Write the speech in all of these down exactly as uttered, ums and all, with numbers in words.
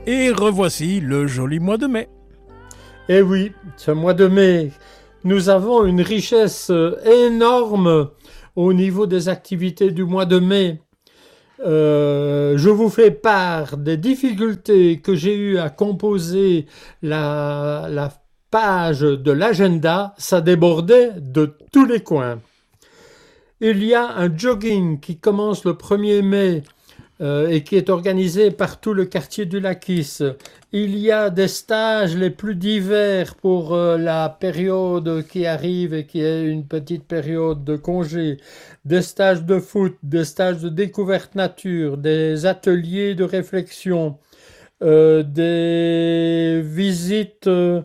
Et revoici le joli mois de mai. Eh oui, ce mois de mai, nous avons une richesse énorme au niveau des activités du mois de mai. Euh, je vous fais part des difficultés que j'ai eues à composer la, la page de l'agenda. Ça débordait de tous les coins. Il y a un jogging qui commence le premier mai euh, et qui est organisé par tout le quartier du Lakis. Il y a des stages les plus divers pour euh, la période qui arrive et qui est une petite période de congé. Des stages de foot, des stages de découverte nature, des ateliers de réflexion, euh, des visites euh,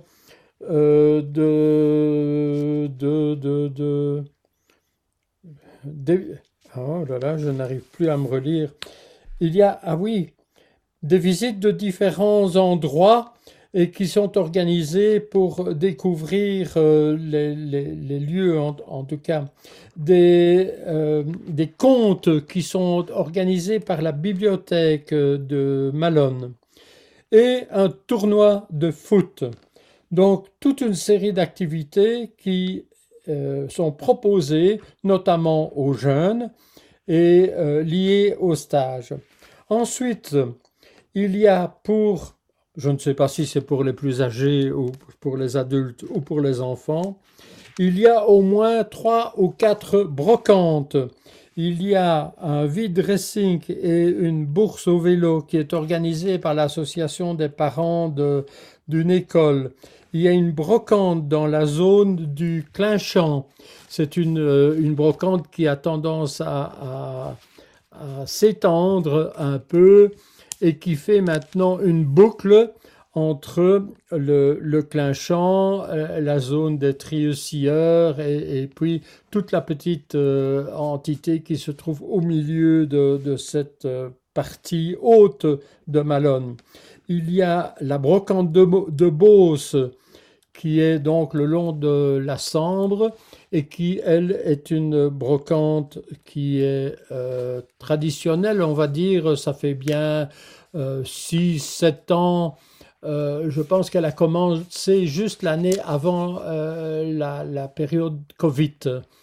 de, de, de, de, de... Oh là là, je n'arrive plus à me relire. Il y a, ah oui, des visites de différents endroits et qui sont organisées pour découvrir euh, les, les, les lieux, en, en tout cas, des, euh, des contes qui sont organisés par la bibliothèque de Malone et un tournoi de foot. Donc, toute une série d'activités qui euh, sont proposées, notamment aux jeunes et euh, liées au stage. Ensuite, il y a pour, je ne sais pas si c'est pour les plus âgés ou pour les adultes ou pour les enfants, il y a au moins trois ou quatre brocantes. Il y a un V-dressing et une bourse au vélo qui est organisée par l'association des parents de, d'une école. Il y a une brocante dans la zone du Clinchamp. C'est une, une brocante qui a tendance à, à, à s'étendre un peu et qui fait maintenant une boucle entre le, le Clinchamp, la zone des Trieux-Silleurs et, et puis toute la petite euh, entité qui se trouve au milieu de, de cette partie haute de Malone. Il y a la brocante de, de Beauce qui est donc le long de la Sambre et qui, elle, est une brocante qui est euh, traditionnelle, on va dire. Ça fait bien euh, six sept ans. Euh, je pense qu'elle a commencé juste l'année avant euh, la, la période Covid.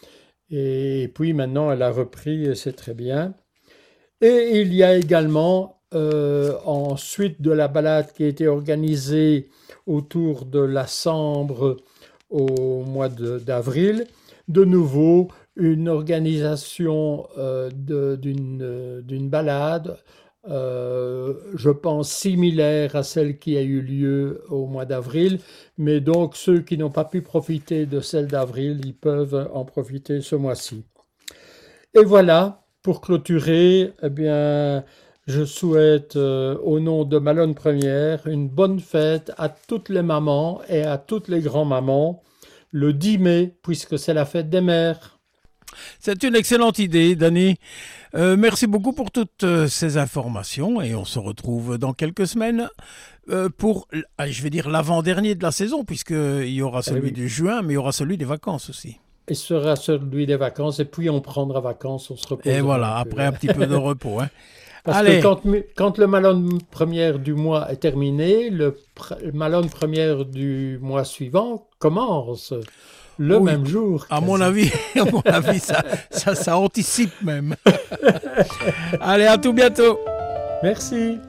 Et puis maintenant, elle a repris et c'est très bien. Et il y a également, euh, ensuite de la balade qui a été organisée autour de la Sambre au mois de, d'avril, de nouveau une organisation euh, de, d'une, d'une balade, euh, je pense similaire à celle qui a eu lieu au mois d'avril, mais donc ceux qui n'ont pas pu profiter de celle d'avril, ils peuvent en profiter ce mois-ci. Et voilà, pour clôturer, eh bien, je souhaite, euh, au nom de Malone Première, une bonne fête à toutes les mamans et à toutes les grands-mamans, le dix mai, puisque c'est la fête des mères. C'est une excellente idée, Dany. Euh, merci beaucoup pour toutes euh, ces informations et on se retrouve dans quelques semaines euh, pour, je vais dire, l'avant-dernier de la saison, puisqu'il y aura celui eh oui. de juin, mais il y aura celui des vacances aussi. Il sera celui des vacances et puis on prendra vacances, on se repose. Et voilà, un après un petit peu de repos. Hein. Parce Allez. que quand, quand le Malone Première du mois est terminé, le, pr- le Malone Première du mois suivant commence le oui, même jour. À mon avis, à mon avis ça, ça, ça anticipe même. Allez, à tout bientôt. Merci.